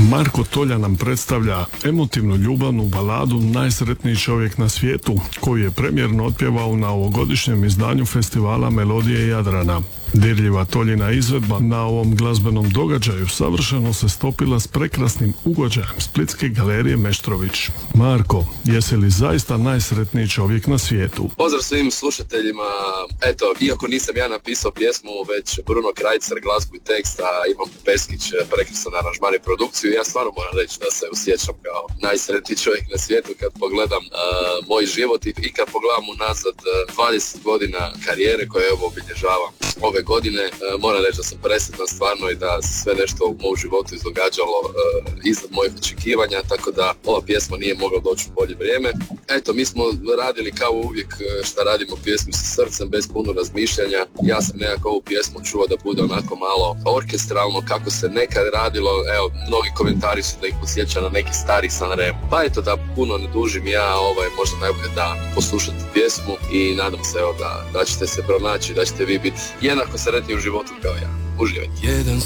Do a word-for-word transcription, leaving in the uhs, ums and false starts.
Marko Tolja nam predstavlja emotivnu ljubavnu baladu Najsretniji čovjek na svijetu, koju je premijerno otpjevao na ovogodišnjem izdanju festivala Melodije Jadrana. Dirljiva Toljina izvedba na ovom glazbenom događaju savršeno se stopila s prekrasnim ugođajem Splitske galerije Meštrović. Marko, jesi li zaista najsretniji čovjek na svijetu? Pozdrav svim slušateljima. Eto, iako nisam ja napisao pjesmu, već Bruno Krajcer, glazbu i tekst, a Ivan Peskić prekrasan aranžman i produkciju, ja stvarno moram reći da se osjećam kao najsretniji čovjek na svijetu kad pogledam uh, moj život i, i kad pogledam unazad uh, dvadeset godina karijere koje evo obilježavam ove godine. Uh, moram reći da sam presretan stvarno i da se sve nešto u mom životu izdogađalo uh, iznad mojih očekivanja, tako da ova pjesma nije mogla doći u bolje vrijeme. Eto, mi smo radili kao uvijek šta radimo pjesmu sa srcem, bez puno razmišljanja. Ja sam nekako ovu pjesmu čuo da bude onako malo orkestralno kako se nekad radilo. Evo, mnogi komentari su da ih posjeća na neki stari Sanremo. Pa eto, da puno ne dužim ja, ovaj, možda najbolje da poslušate pjesmu i nadam se evo, da, da ćete se pronaći, da ćete vi biti jednako sretni u životu kao ja. Uživajte. Jedan